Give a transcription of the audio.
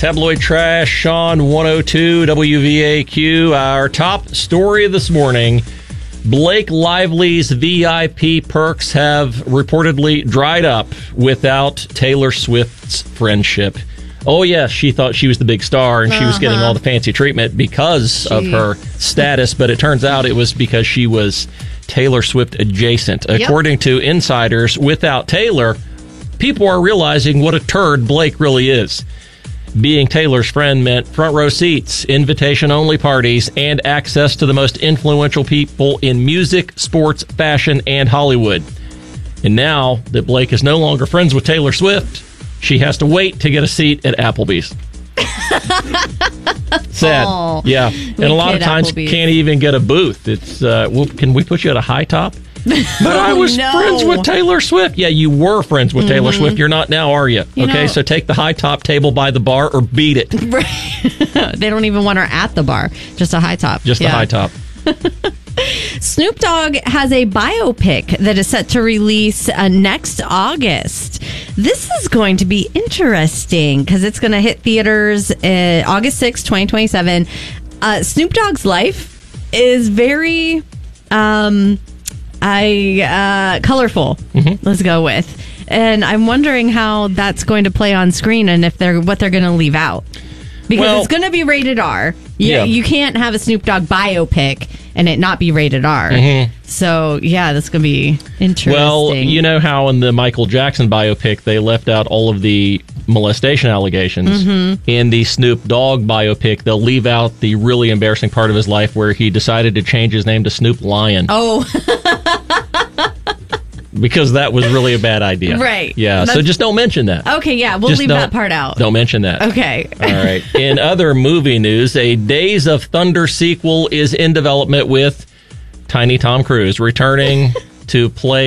Tabloid Trash on 102 WVAQ. Our top story this morning, Blake Lively's VIP perks have reportedly dried up without Taylor Swift's friendship. Oh, yes, she thought she was the big star and she was getting all the fancy treatment because of her status, but it turns out it was because she was Taylor Swift adjacent. Yep. According to insiders, without Taylor, people are realizing what a turd Blake really is. Being Taylor's friend meant front row seats, invitation-only parties, and access to the most influential people in music, sports, fashion, and Hollywood. And now that Blake is no longer friends with Taylor Swift, she has to wait to get a seat at Applebee's. Sad. Aww. Yeah. And a lot of times can't even get a booth. It's can we put you at a high top? But I was friends with Taylor Swift. Yeah, you were friends with Taylor Swift. You're not now, are you? Okay, so take the high top table by the bar or beat it. Right. They don't even want her at the bar. Just a high top. Just a high top. Snoop Dogg has a biopic that is set to release next August. This is going to be interesting because it's going to hit theaters August 6, 2027. Snoop Dogg's life is very colorful. Let's go with. And I'm wondering how that's going to play on screen and if what they're going to leave out. Because it's going to be rated R. You can't have a Snoop Dogg biopic and it not be rated R. So, that's going to be interesting. Well, you know how in the Michael Jackson biopic, they left out all of the molestation allegations. In the Snoop Dogg biopic, they'll leave out the really embarrassing part of his life where he decided to change his name to Snoop Lion. Oh. Because that was really a bad idea. Right. Yeah, so just don't mention that. Okay, we'll leave that part out. Don't mention that. Okay. All right. In other movie news, a Days of Thunder sequel is in development with Tiny Tom Cruise returning to play